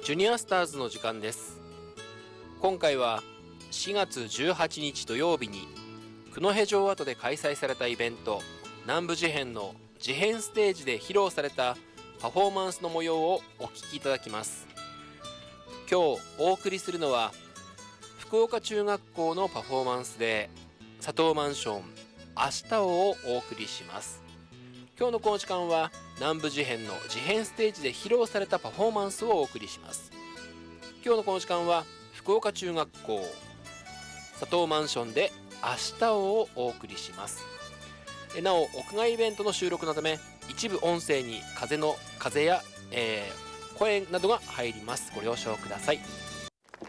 ジュニアスターズの時間です。今回は4月18日土曜日に九戸城跡で開催されたイベント南部事変の事変ステージで披露されたパフォーマンスの模様をお聞きいただきます。今日お送りするのは福岡中学校のパフォーマンスで佐藤マンション明日をお送りします。今日のこの時間は南部事変の事変ステージで披露されたパフォーマンスをお送りします。今日のこの時間は福岡中学校佐藤マンションで明日をお送りします。なお屋外イベントの収録のため一部音声に風や、声などが入ります。ご了承ください。